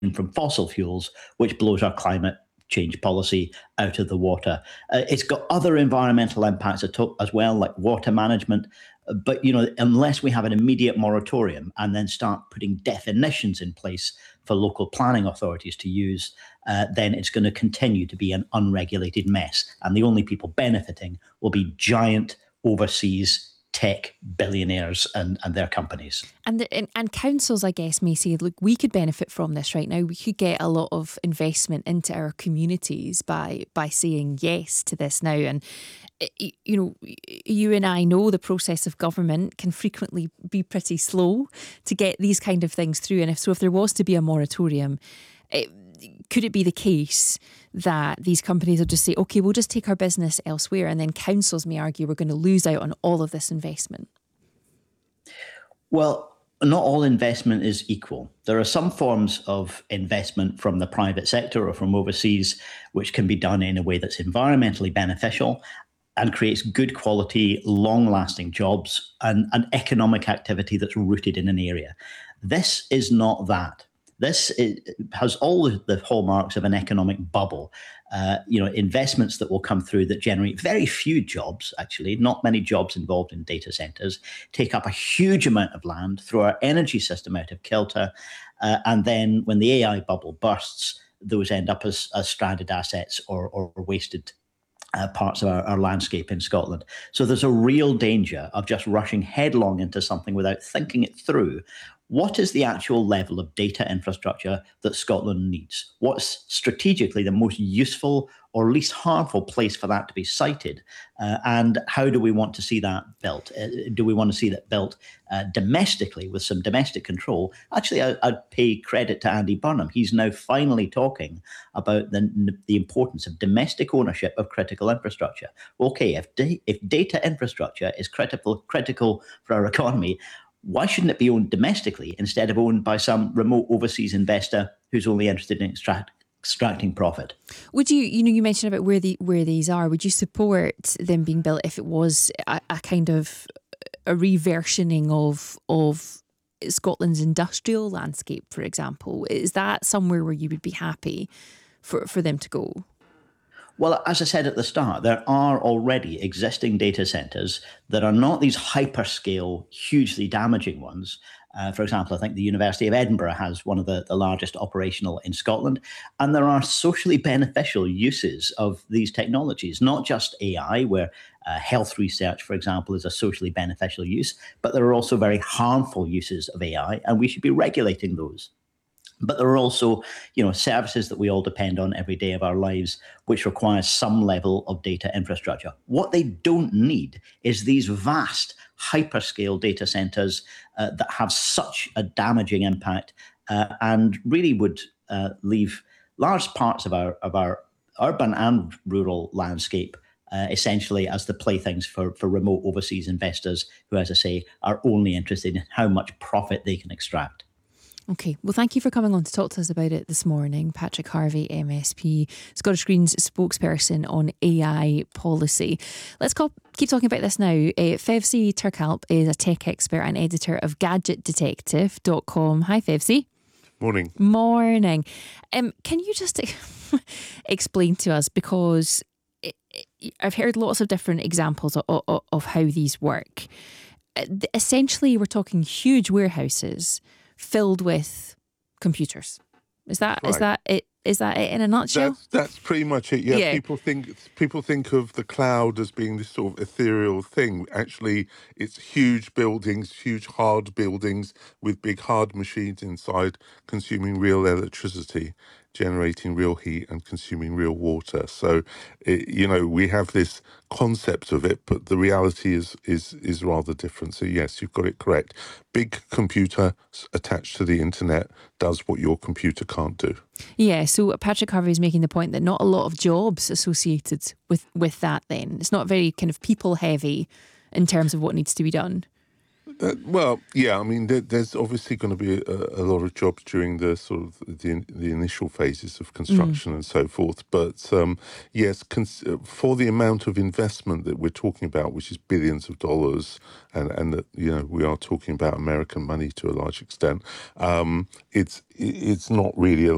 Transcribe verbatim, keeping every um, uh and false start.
from fossil fuels, which blows our climate change policy out of the water. Uh, it's got other environmental impacts as well, like water management. But, you know, unless we have an immediate moratorium and then start putting definitions in place for local planning authorities to use, uh, then it's going to continue to be an unregulated mess. And the only people benefiting will be giant overseas tech billionaires and, and their companies. And, the, and and councils, I guess, may say, look, we could benefit from this right now. We could get a lot of investment into our communities by by saying yes to this now. And, you know, you and I know the process of government can frequently be pretty slow to get these kind of things through. And if so, if there was to be a moratorium, it, could it be the case that these companies will just say, OK, we'll just take our business elsewhere, and then councils may argue we're going to lose out on all of this investment? Well, not all investment is equal. There are some forms of investment from the private sector or from overseas which can be done in a way that's environmentally beneficial and creates good quality, long-lasting jobs and, and economic activity that's rooted in an area. This is not that. This is, has all the hallmarks of an economic bubble. Uh, you know, investments that will come through that generate very few jobs, actually, not many jobs involved in data centers, take up a huge amount of land, throw our energy system out of kilter. Uh, and then when the A I bubble bursts, those end up as, as stranded assets or, or wasted Uh, parts of our, our landscape in Scotland. So there's a real danger of just rushing headlong into something without thinking it through. What is the actual level of data infrastructure that Scotland needs? What's strategically the most useful or least harmful place for that to be sited? Uh, and how do we want to see that built? Uh, do we want to see that built uh, domestically with some domestic control? Actually, I, I'd pay credit to Andy Burnham. He's now finally talking about the, the importance of domestic ownership of critical infrastructure. Okay, if, da- if data infrastructure is critical, critical for our economy, why shouldn't it be owned domestically instead of owned by some remote overseas investor who's only interested in extract, extracting profit? Would you, you know, you mentioned about where the where these are. Would you support them being built if it was a, a kind of a reversioning of of Scotland's industrial landscape, for example? Is that somewhere where you would be happy for, for them to go? Well, as I said at the start, there are already existing data centers that are not these hyperscale, hugely damaging ones. Uh, for example, I think the University of Edinburgh has one of the, the largest operational in Scotland. And there are socially beneficial uses of these technologies, not just A I, where uh, health research, for example, is a socially beneficial use, but there are also very harmful uses of A I, and we should be regulating those. But there are also, you know, services that we all depend on every day of our lives, which require some level of data infrastructure. What they don't need is these vast hyperscale data centers uh, that have such a damaging impact uh, and really would uh, leave large parts of our of our urban and rural landscape uh, essentially as the playthings for, for remote overseas investors who, as I say, are only interested in how much profit they can extract. Okay, well, thank you for coming on to talk to us about it this morning. Patrick Harvey, M S P, Scottish Greens spokesperson on A I policy. Let's call, keep talking about this now. Uh, Fevzi Turkalp is a tech expert and editor of gadget detective dot com. Hi, Fevzi. Morning. Morning. Um, can you just explain to us, because it, it, I've heard lots of different examples of, of, of how these work. Uh, essentially, we're talking huge warehouses filled with computers. Is that right. is that it? Is that it in a nutshell? That's, that's pretty much it. Yeah, yeah. People think people think of the cloud as being this sort of ethereal thing. Actually, it's huge buildings, huge hard buildings with big hard machines inside, consuming real electricity, generating real heat, and consuming real water. So, it, you know, we have this concept of it, but the reality is is is rather different. So yes, you've got it correct. Big computer attached to the internet does what your computer can't do. Yeah, so Patrick Harvey is making the point that not a lot of jobs associated with, with that then. It's not very kind of people heavy in terms of what needs to be done. Uh, well, yeah, I mean, there, there's obviously going to be a, a lot of jobs during the sort of the, the initial phases of construction mm. and so forth. But um, yes, cons- for the amount of investment that we're talking about, which is billions of dollars, and and that, you know, we are talking about American money to a large extent, um, it's it's not really a